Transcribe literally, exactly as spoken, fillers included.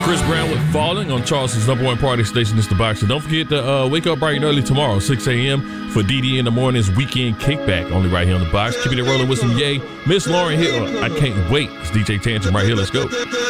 Chris Brown with Falling on Charleston's number one party station. It's The Box. And don't forget to uh, wake up bright and early tomorrow, six a.m. for D D in the Morning's Weekend Kickback, only right here on The Box. Keeping it rolling with some Yay. Miss Lauryn Hill, I can't wait. It's D J Tantrum right here. Let's go.